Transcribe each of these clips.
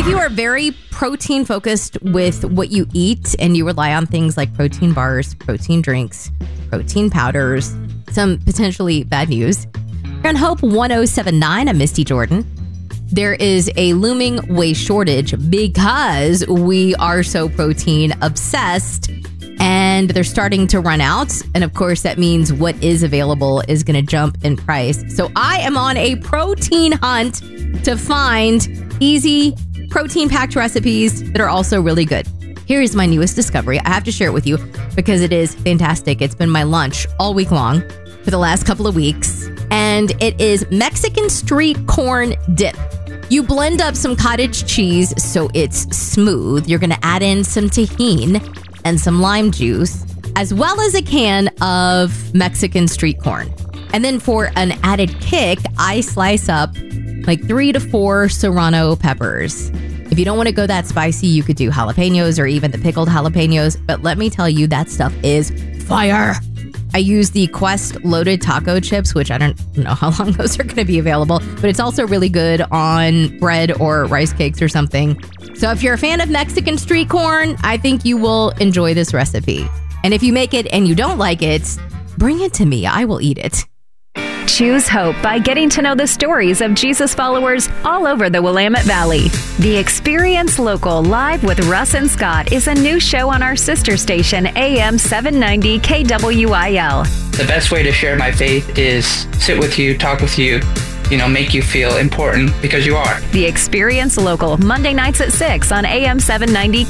If you are very protein focused with what you eat and you rely on things like protein bars, protein drinks, protein powders, some potentially bad news, you're on Hope 1079. I'm Misty Jordan. There is a looming whey shortage because we are so protein obsessed and they're starting to run out. And of course, that means what is available is going to jump in price. So I am on a protein hunt to find easy protein-packed recipes that are also really good. Here is my newest discovery. I have to share it with you because it is fantastic. It's been my lunch all week long for the last couple of weeks. And it is Mexican street corn dip. You blend up some cottage cheese so it's smooth. You're going to add in some tahini and some lime juice, as well as a can of Mexican street corn. And then for an added kick, I slice up like 3 to 4 serrano peppers. If you don't want to go that spicy, you could do jalapenos or even the pickled jalapenos. But let me tell you, that stuff is fire. I use the Quest loaded taco chips, which I don't know how long those are going to be available, but it's also really good on bread or rice cakes or something. So if you're a fan of Mexican street corn, I think you will enjoy this recipe. And if you make it and you don't like it, bring it to me. I will eat it. Choose hope by getting to know the stories of Jesus followers all over the Willamette Valley. The Experience Local Live with Russ and Scott is a new show on our sister station, AM 790 KWIL. The best way to share my faith is sit with you, talk with you, make you feel important because you are. The Experience Local, Monday nights at 6 on AM 790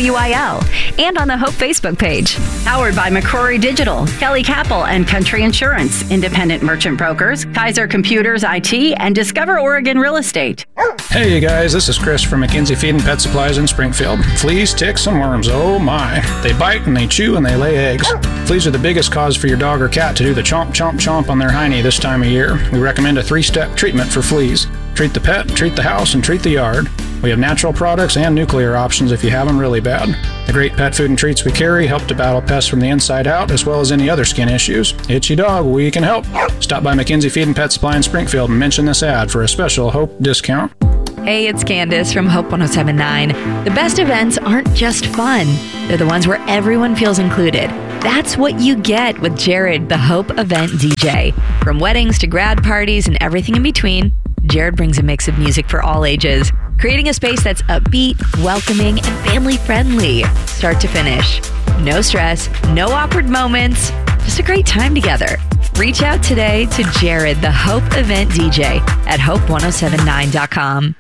KWIL and on the Hope Facebook page. Powered by McCrory Digital, Kelly Capel and Country Insurance, Independent Merchant Brokers, Kaiser Computers IT, and Discover Oregon Real Estate. Hey, you guys, this is Chris from McKenzie Feed and Pet Supplies in Springfield. Fleas, ticks, and worms, oh my. They bite and they chew and they lay eggs. Fleas are the biggest cause for your dog or cat to do the chomp, chomp, chomp on their hiney this time of year. We recommend a 3-step treatment for fleas. Treat the pet, treat the house, and treat the yard. We have natural products and nuclear options if you have them really bad. The great pet food and treats we carry help to battle pests from the inside out, as well as any other skin issues. Itchy dog, we can help. Stop by McKenzie Feed and Pet Supply in Springfield and mention this ad for a special Hope discount. Hey, it's Candace from Hope 1079. The best events aren't just fun. They're the ones where everyone feels included. That's what you get with Jared, the Hope event DJ. From weddings to grad parties and everything in between, Jared brings a mix of music for all ages, creating a space that's upbeat, welcoming, and family-friendly, start to finish. No stress, no awkward moments, just a great time together. Reach out today to Jared, the Hope event DJ at hope1079.com.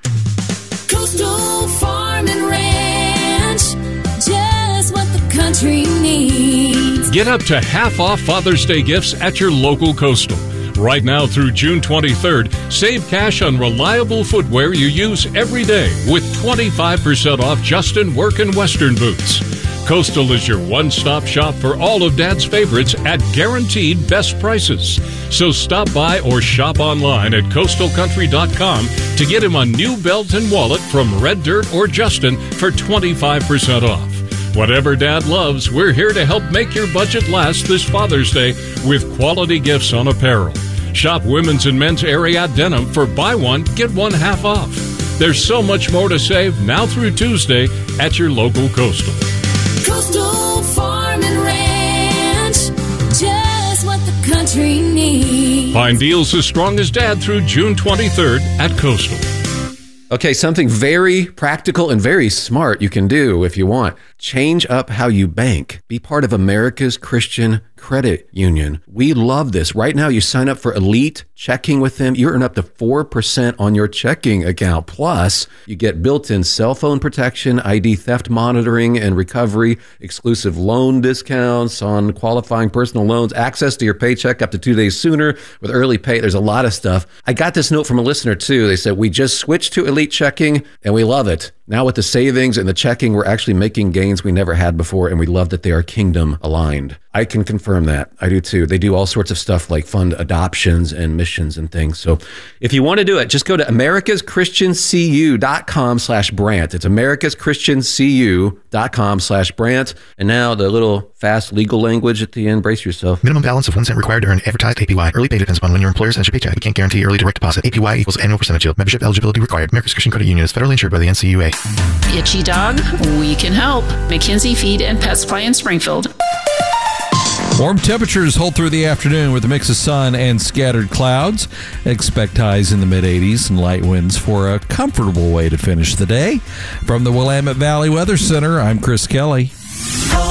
Coastal Farm and Ranch, just what the country needs. Get up to half off Father's Day gifts at your local Coastal. Right now through June 23rd, save cash on reliable footwear you use every day with 25% off Justin Work and Western boots. Coastal is your one-stop shop for all of Dad's favorites at guaranteed best prices. So stop by or shop online at coastalcountry.com to get him a new belt and wallet from Red Dirt or Justin for 25% off. Whatever Dad loves, we're here to help make your budget last this Father's Day with quality gifts on apparel. Shop women's and men's Ariat denim for buy one, get one half off. There's so much more to save now through Tuesday at your local Coastal. Coastal Farm and Ranch, just what the country needs. Find deals as strong as Dad through June 23rd at Coastal. Okay, something very practical and very smart you can do if you want. Change up how you bank. Be part of America's Christian Credit Union. We love this. Right now, you sign up for Elite Checking with them. You earn up to 4% on your checking account. Plus, you get built-in cell phone protection, ID theft monitoring and recovery, exclusive loan discounts on qualifying personal loans, access to your paycheck up to 2 days sooner with early pay. There's a lot of stuff. I got this note from a listener, too. They said, we just switched to Elite Checking, and we love it. Now with the savings and the checking, we're actually making gains we never had before, and we love that they are kingdom aligned. I can confirm that. I do too. They do all sorts of stuff like fund adoptions and missions and things. So if you want to do it, just go to americaschristiancu.com/Brant. It's americaschristiancu.com/Brant. And now the little fast legal language at the end. Brace yourself. Minimum balance of 1 cent required to earn advertised APY. Early pay depends upon when your employer sends your paycheck. We can't guarantee early direct deposit. APY equals annual percentage yield. Membership eligibility required. America's Christian Credit Union is federally insured by the NCUA. Itchy dog? We can help. McKinsey Feed and Pet Supply in Springfield. Warm temperatures hold through the afternoon with a mix of sun and scattered clouds. Expect highs in the mid-80s and light winds for a comfortable way to finish the day. From the Willamette Valley Weather Center, I'm Chris Kelly.